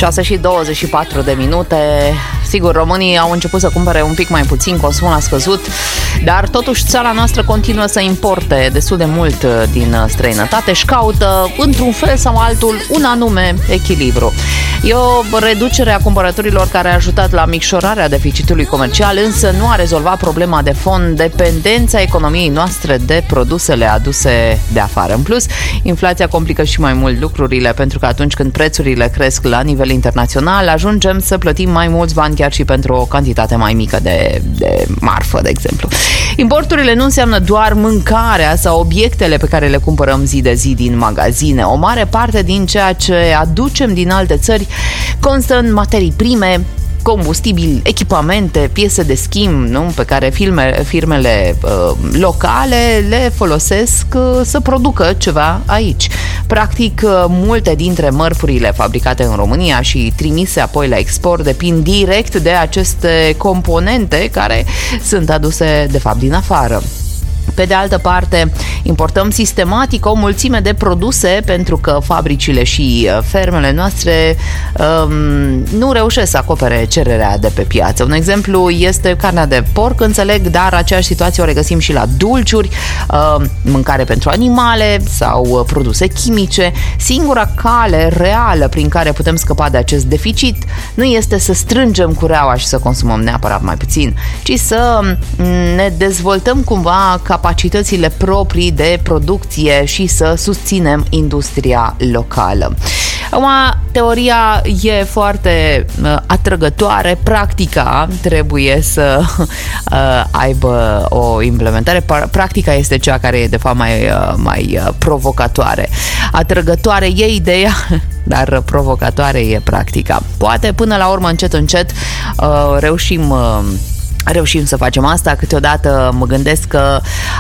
6:24. Sigur, românii au început să cumpere un pic mai puțin, consumul a scăzut, dar totuși țara noastră continuă să importe destul de mult din străinătate și caută, într-un fel sau altul, un anume echilibru. E o reducere a cumpărăturilor care a ajutat la micșorarea deficitului comercial, însă nu a rezolvat problema de fond, dependența economiei noastre de produsele aduse de afară. În plus, inflația complică și mai mult lucrurile, pentru că atunci când prețurile cresc la nivel internațional, ajungem să plătim mai mulți bani chiar și pentru o cantitate mai mică de marfă, de exemplu. Importurile nu înseamnă doar mâncarea sau obiectele pe care le cumpărăm zi de zi din magazine. O mare parte din ceea ce aducem din alte țări constă în materii prime, combustibili, echipamente, piese de schimb, nu? Pe care firmele locale le folosesc să producă ceva aici. Practic, multe dintre mărfurile fabricate în România și trimise apoi la export depind direct de aceste componente care sunt aduse, de fapt, din afară. Pe de altă parte, importăm sistematic o mulțime de produse pentru că fabricile și fermele noastre nu reușesc să acopere cererea de pe piață. Un exemplu este carnea de porc, înțeleg, dar aceeași situație o regăsim și la dulciuri, mâncare pentru animale sau produse chimice. Singura cale reală prin care putem scăpa de acest deficit nu este să strângem cureaua și să consumăm neapărat mai puțin, ci să ne dezvoltăm cumva capacitățile proprii de producție și să susținem industria locală. Acum, teoria e foarte atrăgătoare, practica trebuie să aibă o implementare. Practica este cea care e de fapt mai provocatoare. Atrăgătoare e ideea, dar provocatoare e practica. Poate până la urmă, încet reușim să facem asta. Câteodată mă gândesc că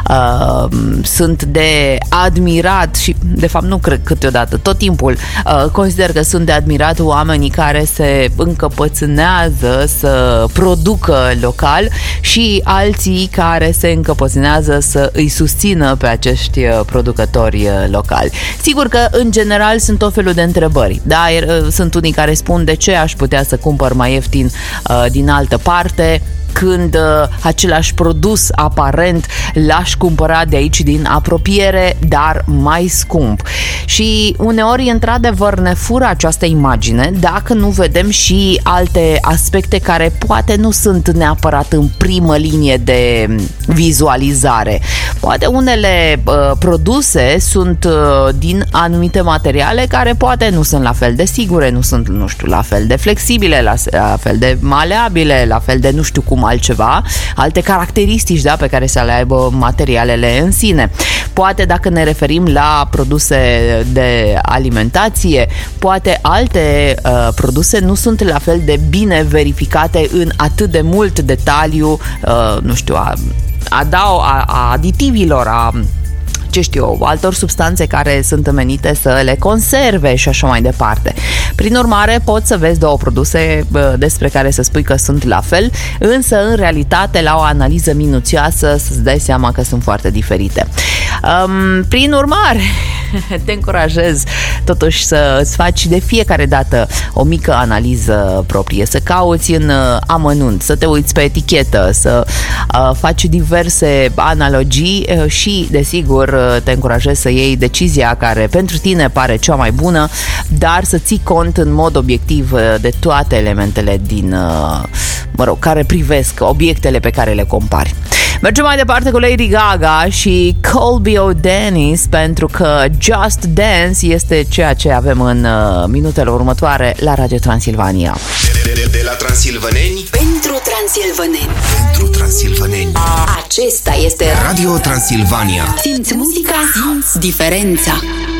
sunt de admirat și, de fapt, nu cred câteodată, tot timpul consider că sunt de admirat oamenii care se încăpățânează să producă local și alții care se încăpățânează să îi susțină pe acești producători locali. Sigur că, în general, sunt tot felul de întrebări. Da? Sunt unii care spun de ce aș putea să cumpăr mai ieftin din altă parte, când același produs aparent l-aș cumpăra de aici din apropiere, dar mai scump. Și uneori, într-adevăr, ne fură această imagine dacă nu vedem și alte aspecte care poate nu sunt neapărat în primă linie de vizualizare. Poate unele produse sunt din anumite materiale care poate nu sunt la fel de sigure, nu sunt, nu știu, la fel de flexibile, la fel de maleabile, la fel de nu știu cum altceva, alte caracteristici, da, pe care să le aibă materialele în sine. Poate, dacă ne referim la produse de alimentație, poate alte produse nu sunt la fel de bine verificate în atât de mult detaliu, nu știu, a aditivilor, altor substanțe care sunt menite să le conserve și așa mai departe. Prin urmare, poți să vezi două produse despre care să spui că sunt la fel, însă în realitate, la o analiză minuțioasă, să-ți dai seama că sunt foarte diferite. Prin urmare, te încurajez totuși să îți faci de fiecare dată o mică analiză proprie, să cauți în amănunt, să te uiți pe etichetă, să faci diverse analogii și, desigur, te încurajez să iei decizia care pentru tine pare cea mai bună, dar să ții cont în mod obiectiv de toate elementele care privesc obiectele pe care le compari. Mergem mai departe cu Lady Gaga și Colby O'Dennis, pentru că Just Dance este ceea ce avem în minutele următoare la Radio Transilvania. De la transilvaneni pentru transilvaneni. Pentru transilvaneni. Acesta este Radio Transilvania. Simți muzica, simți diferența.